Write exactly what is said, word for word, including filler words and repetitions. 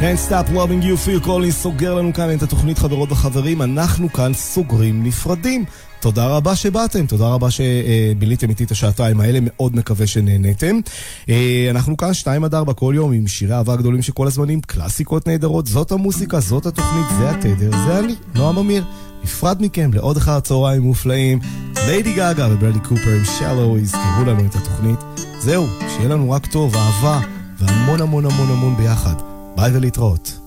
Can't Stop Loving You, פיל קולינס סוגר לנו כאן את התוכנית חברות וחברים. אנחנו כאן סוגרים נפרדים. תודה רבה שבאתם, תודה רבה שביליתם איתי את השעתיים האלה, מאוד מקווה שנהנתם. אנחנו כאן שתיים עד ארבע כל יום עם שירי אהבה גדולים שכל הזמנים, קלאסיקות נהדרות, זאת המוסיקה, זאת התוכנית, זה התדר, זה אני, נועם אמיר. נפרד מכם לעוד אחר הצהריים מופלאים. ליידי גאגה וברלי קופר עם שלו יזכרו לנו את התוכנית. זהו, שיהיה לנו רק טוב, אהבה והמון המון המון המון ביחד. ביי ולהתראות.